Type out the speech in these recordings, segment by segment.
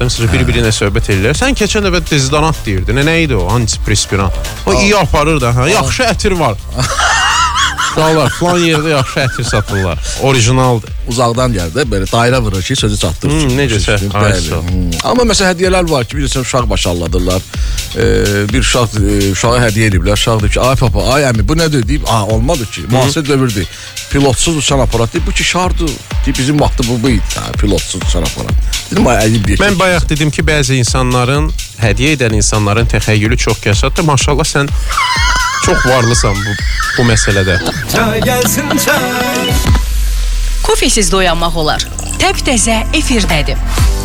bir-birinə söhbət edirlər. Sən keçən dəfə dezodorant deyirdin. Nə idi o? Antiperspirant. O iyi aparır da, hə? Yaxşı ətir var. Uşaqlar, falan yerdə yaxşı ətir satırlar. Orijinaldır. Uzaqdan gəldi, belə dairə vurur ki, sözü çatdırır. Necəsə, amma məsələn, hədiyyələr var ki, bilirsən, uşaq başalladırlar. Bir uşağa hədiyyə ediblər. Uşaq deyir ki, ay papa, ay əmi, bu nədir deyib. Olmadı ki, müasir dövrdür. Pilotsuz uçan aparat deyib, bu ki, şardır. Deyib, bizim vaxtı bu idi, pilotsuz uçan aparat. Dedim, ay, əyib bir şey. Mən bayaq dedim ki, bəzi insanların, hədiyyə edən insanların təxəyyülü çox qəşaddır. Maşallah, sən çox varlısan bu məsələdə. Çay gəlsin çay. Kofesiz doyanmaq olar. Təp-təzə efirdədir.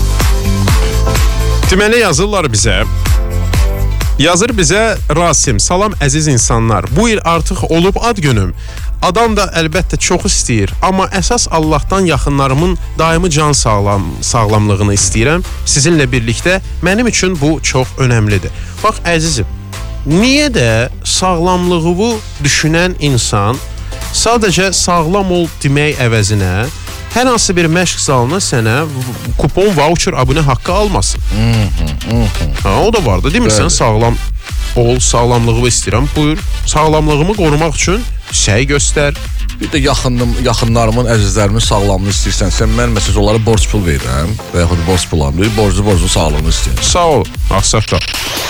Deməli yazırlar bizə. Yazır bizə Rasim. Salam əziz insanlar. Bu il artıq olub ad günüm. Adam da əlbəttə çox istəyir. Amma əsas Allahdan yaxınlarımın daimi can sağlamlığını istəyirəm. Sizinlə birlikdə mənim üçün bu çox önəmlidir. Bax əzizim, niyə də sağlamlığını düşünən insan sadəcə sağlam ol demək əvəzinə hər hansı bir məşq zalına sənə kupon, voucher, abunə haqqı almasın? O da vardı, değil mi? Sən sağlam ol, sağlamlığımı istəyirəm. Buyur, sağlamlığımı qorumaq üçün səy göstər. Bir də yaxınlarımın, əzizlərimin sağlamlığını istəyirsən, mən məsələn onlara borc pul verirəm və yaxud borc pul almır, borcu sağlığını istəyirəm. Sağ ol, Ağsaqqal.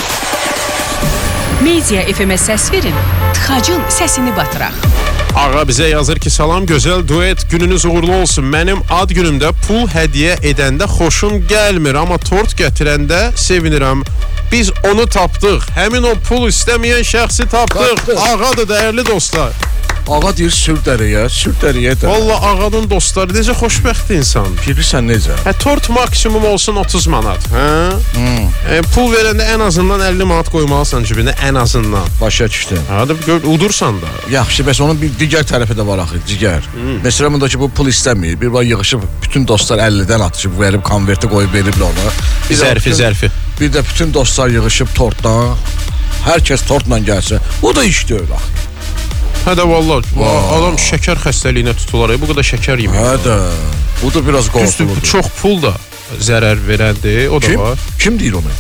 Media FM-ə səs verin, tıxacın səsini batıraq. Ağa bizə yazır ki, salam gözəl duet, gününüz uğurlu olsun. Mənim ad günümdə pul hədiyyə edəndə xoşum gəlmir, amma tort gətirəndə sevinirəm. Biz onu tapdıq. Həmin o pul istəməyən şəxsi tapdıq. Ağadır, dəyərli dostlar. Ağa deyir, sür dəriyə də. Valla ağanın dostları necə xoşbəxt insan. Bilirsən necə? Tort maksimum olsun 30 manat. Pul verəndə ən azından 50 manat qoymalısan cibində, ən azından. Başa düşdün. Hadi udursan da. Yaxşı, bəs onun bir digər tərəfi də var axı, digər. Məsələn, bundakı bu pul istəmir. Bir var yığışıb, bütün dostlar 50-dən atışıb, verib, konverti qoyub veriblər ona. Zərfi. Bir də bütün dostlar yığışıb tortdan, hər kəs tortla gəlsə, o da iş deyil axı. Hədə vallahi, adam şəkər xəstəliyinə tutular, bu qədər şəkər yemək. Hədə, bu da biraz qorxuludur. Çox pul da zərər verəndir, o da var. Kim deyir onu?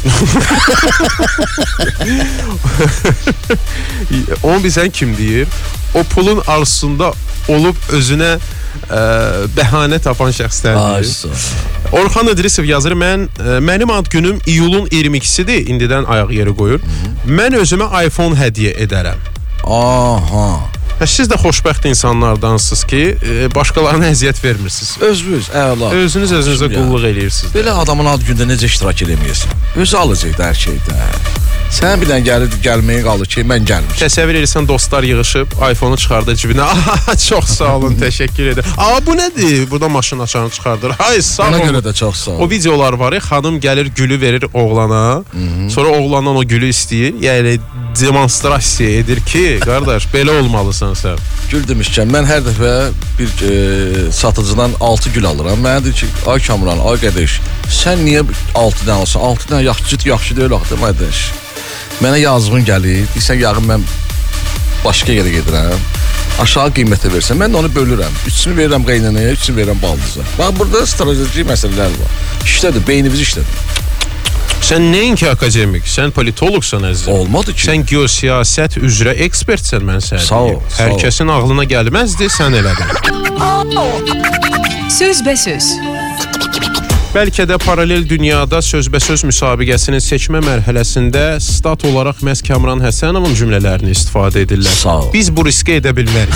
Onu bilsən kim deyir? O pulun arzusunda olub özünə bəhanə tapan şəxslərdir. Orxan İdrisov yazır, mənim ad günüm iyulun 22-sidir, indidən ayaq yeri qoyur. Mən özümə iPhone hədiyyə edərəm. Aha. Siz də xoşbəxt insanlardansınız ki, başqalarına əziyyət vermirsiniz. Özünüz, əla. Özünüzə qulluq eləyirsiniz. Belə adamın ad gündə necə iştirak eləməyəsən? Özü alacaq hər şeydə. Sən bir dənə gəlməyə qalır ki, mən gəlmişim. Təsəvvür edirsən, dostlar yığışıb, iPhone-u çıxardı cibinə. Çox sağ olun, təşəkkür edirəm. Bu nədir? Burada maşın açarını çıxardır. Ay, sağ olun. Ona görə də çox sağ olun. O videolar var ya, xanım gəlir, gülü verir oğlana. Sonra oğlandan o gülü istəyir. Yəni, demonstrasiya edir ki, qardaş, belə olmalısan sən. Gül demişkən, mən hər dəfə bir satıcıdan 6 gül alıram. Mənə deyir ki, ay Kamran, ay qədəş, sən niyə 6 dənə alsan? 6 dənə yaxşı deyil, axı, qədəş. Mənə yazığın gəlir, deyirsən, yağın mən başqa yerə gedirəm, aşağı qiymətə versən, mən də onu bölürəm. Üçünü verirəm qaynanaya, üçünü verirəm baldıza. Bax, burada strateji məsələlər var. İşlədir, beynimiz işlədir. Sən nəinki akademik, sən politologsan əzizim. Olmadı ki. Sən geosiyasət üzrə ekspertsən, mən sənə deyim. Hər kəsin ağlına gəlməzdi, sən elədin. Sözbəsöz. Bəlkə də paralel dünyada sözbəsöz müsabiqəsinin seçmə mərhələsində stat olaraq məhz Kamran Həsənovun cümlələrini istifadə edirlər. Sağ ol. Biz bu riskə edə bilmərik.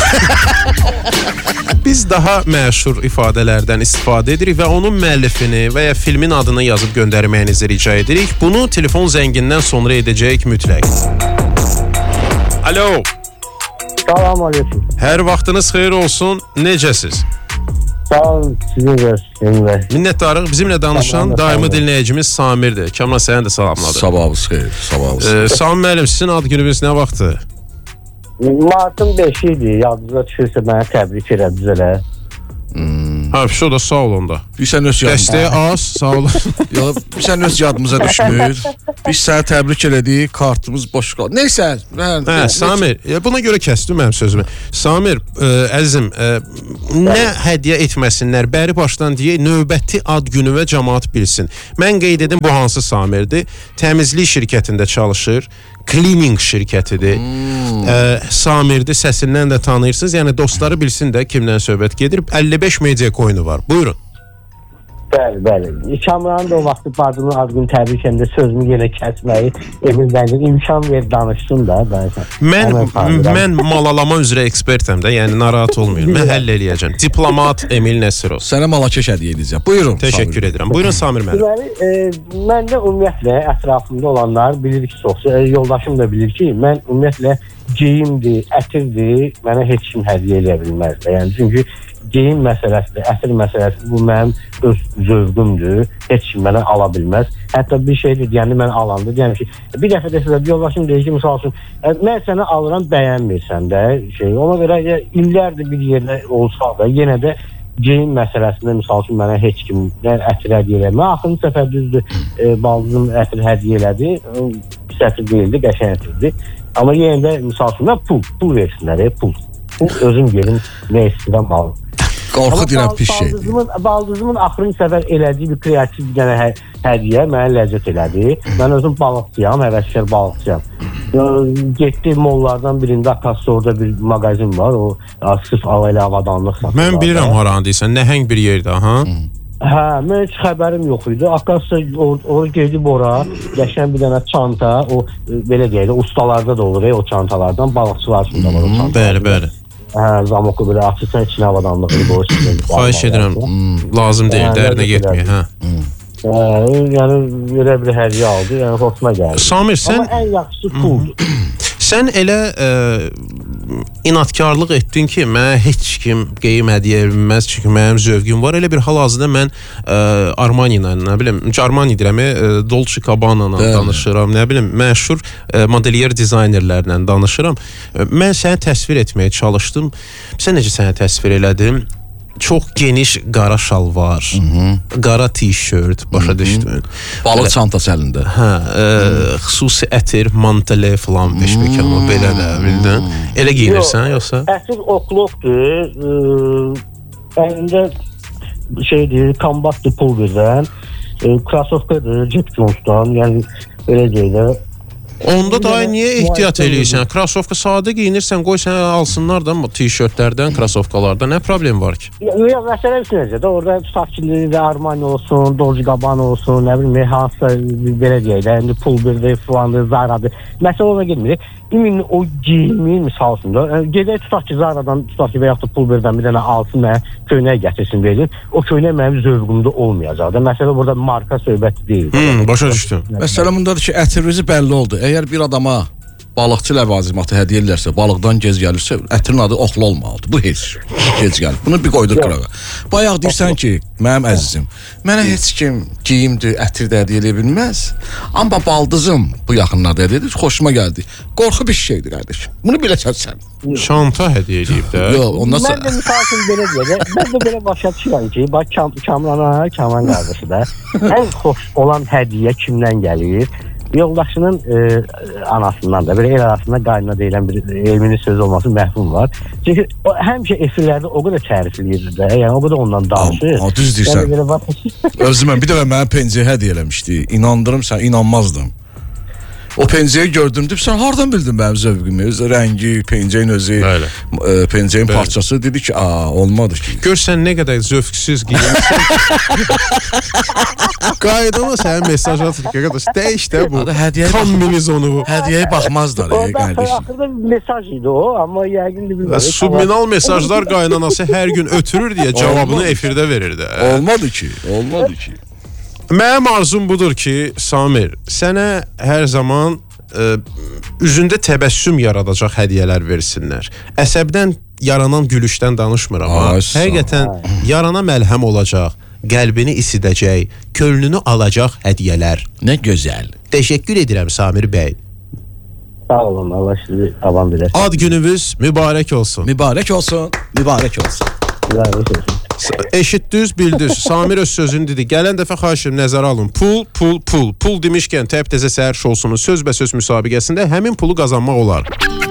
Biz daha məşhur ifadələrdən istifadə edirik və onun müəllifini və ya filmin adını yazıb göndərməyinizi rica edirik. Bunu telefon zəngindən sonra edəcəyik mütləq. Alo. Salam aleyküm. Hər vaxtınız xeyir olsun. Necəsiz? Sağ olun, sizin görüşünüzdə. Minnətdarıq. Bizimlə danışan daimi dinləyicimiz Samirdir. Kamran səni də salamladı. Sabahınız xeyir, sabahınız xeyir. Samir müəllim, sizin ad gününüz nə vaxtdır? Martın 5-i idi. Yadınıza düşürsə mənə təbrik edədiniz elə. Ha, o da sağ olun da. Biz sən öz yadımıza. Dəstəyə az, sağ olun. Yox, biz sən öz yadımıza düşmür. Biz səni təbrik elədik, kartımız boş qaldı. Neysə, Hə, Samir, buna görə kəsdim mənim sözümü. Samir, əzizim, nə hədiyyə etməsinlər, bəri başdan deyək, növbəti ad günü və cəmaat bilsin. Mən qeyd edim, bu hansı Samirdir? Təmizlik şirkətində çalışır, cleaning şirkətidir. Samirdir, səsindən də tanıyırsınız. Yəni dostları bilsin də kimdən söhbət gedir. 55 media coinu var. Buyurun. Bəli. Kamranın da o vaxtı bacının ad günü təbrik edəndə sözümü yenə kəsməyi Emil bəncə imkan ver danışsın da. Mən malalama üzrə ekspertəm də, yəni narahat olmayın. Mən həll eləyəcəm. Diplomat Emil Nəsirov. Sənə malakeş hədiyyə edəcəm. Buyurun. Təşəkkür edirəm. Buyurun Samir müəllim. Deməli, mən də ümumiyyətlə ətrafımda olanlar bilir ki, yoldaşım da bilir ki, mən ümumiyyətlə geyimdir, ətirdir, mənə heç kim hədiyyə eləyə bilməz. Yəni çünki geyim məsələsidir, ətir məsələsi bu mənim öz zövqümdür. Heç kim mənə ala bilməz. Hətta bir şeydir, yəni mən alanda deyəm ki, bir dəfə də sizə bir yoldaşım deyir ki, misal üçün, mən səni alıram, bəyənmirsən də şey. Ona görə illərdir bir yerdə olsa da, yenə də geyim məsələsində misal üçün mənə heç kim ətir hədiyyə eləmir. Axırıncı səfər düzdür, baldızım ətir hədiyyə elədi. Pis ətir deyildi, qəşəng ətirdi. Amma yenə də misal üçün pul versinlər, pul. Özüm gelim, nə istəyirəm alım. Qorxu deyirəm pis şeydir. Baldızımın axırıncı səfər elədiyi bir kreativ bir dənə hədiyyə mənə ləzzət elədi. Mən özüm balıqçıyam, həvəskar balıqçıyam. Getdi mollardan birində Akassorda bir mağazin var, o sırf elə avadanlıq satır. Mən bilirəm haranı deyirsən, nəhəng bir yerdə, ha? Hə, mən heç xəbərim yox idi. Akassor orada gedib ora, qəşəng bir dənə çanta, o belə deyək, ustalarda da olur, o çantalardan, balıqçılar üçün də var o çantalar. Bəli. Hə, zamoku belə açırsan içinə avadanlığı qoyursun. Xahiş edirəm, lazım deyil, dərinə getməyə, hə. Yəni belə bir hədiyyə aldı, yəni xoşuma gəldi. Samir, sən... Amma ən yaxşısı puldur. Sən elə inatkarlıq etdin ki, mənə heç kim geyim hədiyyə bilməz, çünki mənim zövqüm var. Elə bir hal-hazırda mən Armani ilə, nə bilim, Armani deyirəm, Dolce Gabbana ilə danışıram, nə bilim, məşhur modelyer dizaynerlərlə danışıram. Mən səni təsvir etməyə çalışdım. Sən necə səni təsvir elədim? Çox geniş qara şalvar, qara tişört, başa düşdün. Balıq çantası əlində. Hə, xüsusi ətir, mantele falan beşməkanı, belə də, bildin? Elə giyinirsən, yoxsa? Ətir oklokdur, əlində şeydir, kombatdır pulverdən, krasovkadır, Jeep Jones'dan, yəni belə deyək. Onda da niyə ehtiyat eləyirsən? Krasovka sadə giyinirsən, qoy sənə alsınlar da tişörtlərdən, krasovkalardan. Nə problem var ki? Yox, məsələ üçünəcə də orada tutaqçılığı Armani olsun, Dolce Gabbana olsun, nə bilim, hansısa belə deyək də, indi pulverdir, falandır, Zara'dır. Məsələ ona gelmir. İmin o geyimi misalsında, gedək tutaq ki, Zara'dan, tutaq ki, və yaxud da pulverdən bir dənə alsın, mənə köynək gətirsin, verir. O köynək mənim zövqümdə olmayacaq da. Məsələ burada marka söhbəti deyil. Başa düşdüm. Məsələ bundadır ki, ətirinizi bəlli oldu. Əgər bir adama balıqçı ləvazimatı hədiyyə edirlərsə, balıqdan gec gəlirsə, ətirin adı oxlu olmalıdır. Bu heç gec gəlir. Bunu bir qoydur qırağa. Bayaq deyirsən ki, mənim əzizim, mənə heç kim geyimdir, ətir də hədiyyə edə bilməz. Amma baldızım bu yaxınlarda hədiyyə edir, xoşuma gəldi. Qorxu bir şeydir, qardaşım. Bunu biləsən sən. Çanta hədiyyə edib də. Yox, ondan sonra... Mən də misal üçün belə deyək, mən də belə başa düşürəm ki, bax Kamran qardaşı da, ən xoş olan hədiyyə kimdən gəlir? Yoldaşının anasından da, belə el arasında qaynına deyilən bir elminin sözü olması məhfum var. Çünki o həmişə efirlərdə o qədər tərifləyirdi də, yəni o qədər ondan danışır. Düz deyirsən. Özümən bir dəfə mənə pencəyə hədiyyə eləmişdi. İnandırım sən, inanmazdım. O pencəyi gördüm, sən hardan bildin mənim zövqümü? Öz rəngi, pencəyin özü, pencəyin parçası dedi ki, olmadı ki. Görsən nə qədər zövqsüz giyinirsən. Qaydana sənə mesaj atır ki, qardaş, dəyiş də bu. Kombinizonu bu. Hədiyyəyə baxmazlar, qardaşım. Axırda bir mesaj idi o, amma yəqin də bilmirəm. Subliminal mesajlar qaynanası hər gün ötürür deyə cavabını efirdə verirdi. Olmadı ki. Mənim arzum budur ki, Samir, sənə hər zaman üzündə təbəssüm yaradacaq hədiyyələr versinlər. Əsəbdən yaranan gülüşdən danışmıram. Həqiqətən yarana məlhəm olacaq, qəlbini isidəcək, könlünü alacaq hədiyyələr. Nə gözəl. Təşəkkür edirəm Samir bəy. Sağ olun, Allah sizi avam biləsin. Ad gününüz mübarək olsun. Mübarək olsun. Mübarək olsun. Eşitdiniz, bildiniz. Samir öz sözünü dedi. Gələn dəfə xahişim nəzərə alın. Pul, pul, pul. Pul demişkən təp-təzə səhər şousunun sözbəsöz müsabiqəsində həmin pulu qazanmaq olar.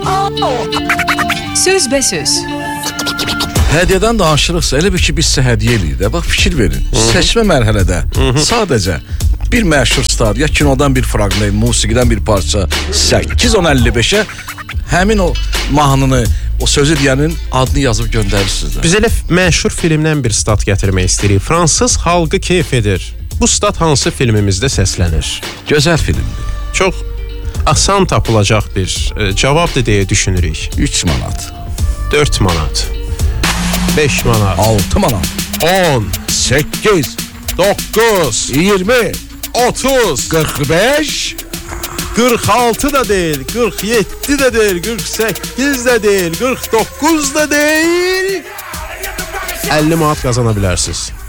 Sözbəsöz. Hədiyyədən danışırıqsa, elə bir ki, biz sizə hədiyyə eləyirik də. Bax, fikir verin. Seçmə mərhələdə sadəcə bir məşhur star, ya kinodan bir fraqment, musiqidən bir parça 8-10-55-ə həmin o mahnını, o sözü deyənin adını yazıb göndərirsiniz də. Biz elə məşhur filmdən bir stat gətirmək istəyirik. Fransız xalqı keyf edir. Bu stat hansı filmimizdə səslənir? Gözəl filmdir. Çox asan tapılacaq bir cavabdır deyə düşünürük. 3 manat, 4 manat, 5 manat, 6 manat, 10, 8, 9, 20, 30, 45, 46 da değil, 47 de değil, 48 de değil, 49 da değil. 50 manat kazanabilirsiniz.